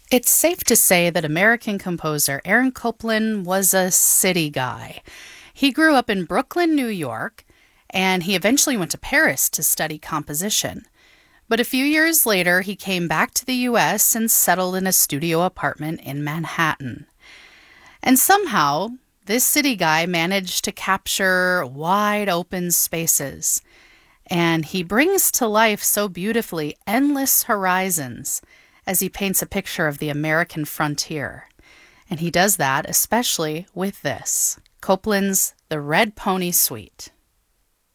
It's safe to say that American composer Aaron Copland was a city guy. He grew up in Brooklyn, New York, and he eventually went to Paris to study composition. But a few years later, he came back to the US and settled in a studio apartment in Manhattan. And somehow, this city guy managed to capture wide open spaces. And he brings to life so beautifully endless horizons as he paints a picture of the American frontier. And he does that especially with this Copland's The Red Pony Suite.